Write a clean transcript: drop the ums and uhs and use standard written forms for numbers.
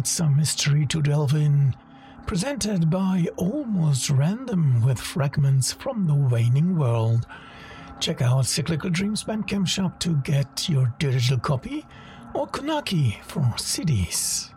got some mystery to delve in. Presented by Almost Random with fragments from the waning world. Check out Cyclical Dreams Bandcamp shop to get your digital copy or Konaki for CDs.